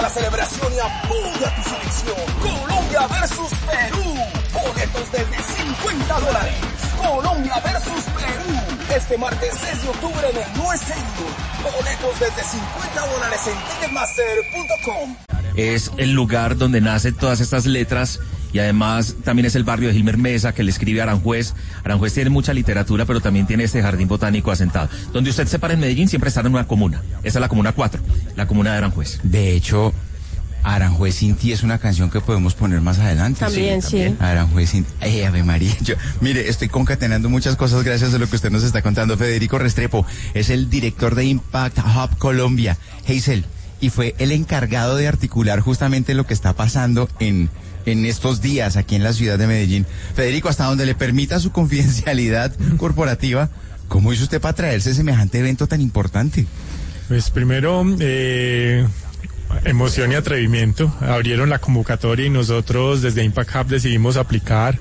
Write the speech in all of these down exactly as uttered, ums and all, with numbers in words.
la celebración y apoya tu selección. Colombia versus Perú. Boletos desde cincuenta dólares. Colombia versus Perú. Este martes seis de octubre en el New Stadium. Boletos desde cincuenta dólares en ticketmaster punto com. Es el lugar donde nacen todas estas letras y además también es el barrio de Gilmer Mesa que le escribe a Aranjuez. Aranjuez tiene mucha literatura, pero también tiene este jardín botánico asentado. Donde usted se para en Medellín siempre está en una comuna. Esa es la comuna cuatro, la comuna de Aranjuez. De hecho, Aranjuez sin ti es una canción que podemos poner más adelante. También, sí. También. sí. Aranjuez sin... ¡Ay, Ave María! Yo, mire, estoy concatenando muchas cosas gracias a lo que usted nos está contando. Federico Restrepo es el director de Impact Hub Colombia. Hazel, y fue el encargado de articular justamente lo que está pasando en... en estos días aquí en la ciudad de Medellín. Federico, hasta donde le permita su confidencialidad corporativa, ¿cómo hizo usted para traerse semejante evento tan importante? Pues primero, eh, emoción y atrevimiento. Abrieron la convocatoria y nosotros desde Impact Hub decidimos aplicar.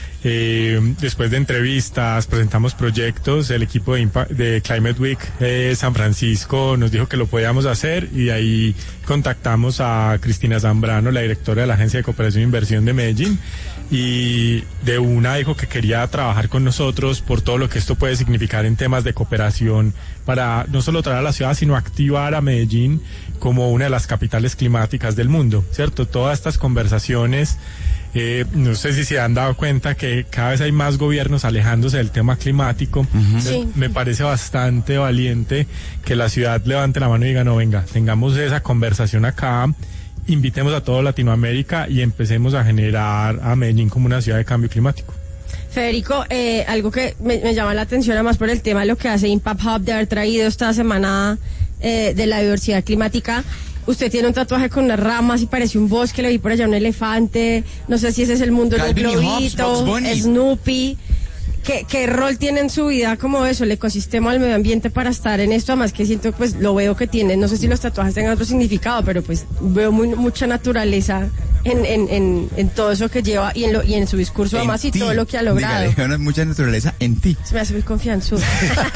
Eh, después de entrevistas, presentamos proyectos, el equipo de, Impact, de Climate Week eh, San Francisco nos dijo que lo podíamos hacer y de ahí contactamos a Cristina Zambrano, la directora de la Agencia de Cooperación e Inversión de Medellín, y de una dijo que quería trabajar con nosotros por todo lo que esto puede significar en temas de cooperación para no solo traer a la ciudad, sino activar a Medellín como una de las capitales climáticas del mundo, ¿cierto? Todas estas conversaciones, eh, no sé si se han dado cuenta que cada vez hay más gobiernos alejándose del tema climático. Uh-huh. Sí. Me parece bastante valiente que la ciudad levante la mano y diga, no, venga, tengamos esa conversación acá, invitemos a toda Latinoamérica y empecemos a generar a Medellín como una ciudad de cambio climático. Federico, eh, algo que me, me llama la atención además por el tema de lo que hace Impact Hub de haber traído esta semana eh, de la diversidad climática. Usted tiene un tatuaje con unas ramas y parece un bosque, le vi por allá un elefante, no sé si ese es el mundo de los globitos, Snoopy. ¿Qué, ¿Qué rol tiene en su vida como eso, el ecosistema, el medio ambiente para estar en esto? Además que siento, pues lo veo que tiene, no sé si los tatuajes tengan otro significado, pero pues veo muy, mucha naturaleza en, en, en, en todo eso que lleva y en, lo, y en su discurso además y todo lo que ha logrado. Dígale, mucha naturaleza en ti. Se me hace muy confianzudo.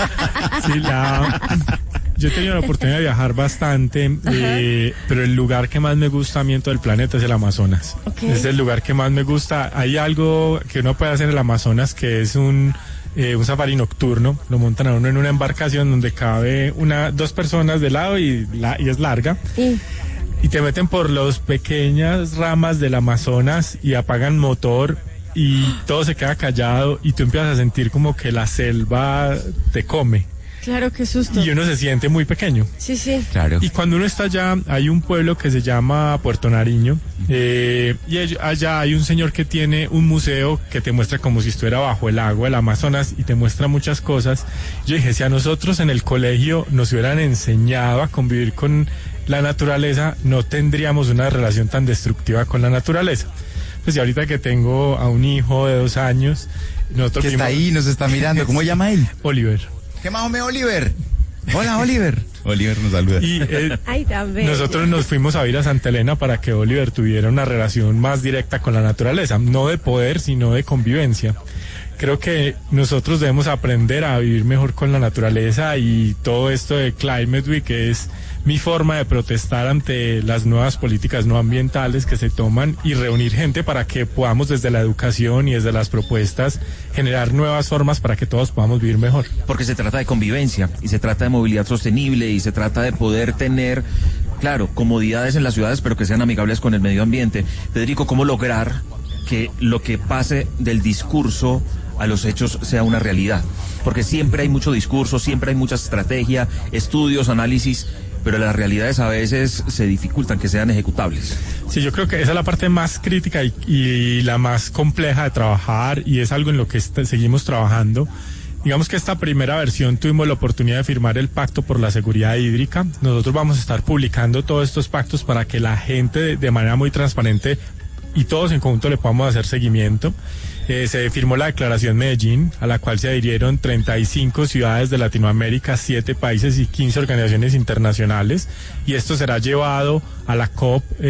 Sí, la... Yo he tenido la oportunidad de viajar bastante, eh, pero el lugar que más me gusta a mí en todo el planeta es el Amazonas. Okay. Es el lugar que más me gusta. Hay algo que uno puede hacer en el Amazonas que es un, eh, un safari nocturno. Lo montan a uno en una embarcación donde cabe una, dos personas de lado y, la, y es larga. Sí. Y te meten por las pequeñas ramas del Amazonas y apagan motor y todo se queda callado y tú empiezas a sentir como que la selva te come. Claro, qué susto. Y uno se siente muy pequeño. Sí, sí. Claro. Y cuando uno está allá, hay un pueblo que se llama Puerto Nariño, eh, y allá hay un señor que tiene un museo que te muestra como si estuviera bajo el agua, el Amazonas, y te muestra muchas cosas. Yo dije, si a nosotros en el colegio nos hubieran enseñado a convivir con la naturaleza, no tendríamos una relación tan destructiva con la naturaleza. Pues y ahorita que tengo a un hijo de dos años... Nosotros que está ahí, nos está mirando. ¿Cómo llama él? Oliver. ¿Qué más, hombre, Oliver? Hola, Oliver. Oliver nos saluda. Y eh, Ay, nosotros nos fuimos a ir a Santa Elena para que Oliver tuviera una relación más directa con la naturaleza, no de poder, sino de convivencia. Creo que nosotros debemos aprender a vivir mejor con la naturaleza y todo esto de Climate Week es mi forma de protestar ante las nuevas políticas no ambientales que se toman y reunir gente para que podamos desde la educación y desde las propuestas generar nuevas formas para que todos podamos vivir mejor. Porque se trata de convivencia y se trata de movilidad sostenible y se trata de poder tener, claro, comodidades en las ciudades pero que sean amigables con el medio ambiente. Federico, ¿cómo lograr que lo que pase del discurso a los hechos sea una realidad? Porque siempre hay mucho discurso, siempre hay mucha estrategia, estudios, análisis, pero las realidades a veces se dificultan que sean ejecutables. Sí, yo creo que esa es la parte más crítica y, y la más compleja de trabajar y es algo en lo que est- seguimos trabajando. Digamos que esta primera versión tuvimos la oportunidad de firmar el Pacto por la Seguridad Hídrica. Nosotros vamos a estar publicando todos estos pactos para que la gente de, de manera muy transparente y todos en conjunto le podamos hacer seguimiento. Eh, se firmó la Declaración Medellín, a la cual se adhirieron treinta y cinco ciudades de Latinoamérica, siete países y quince organizaciones internacionales, y esto será llevado a la COP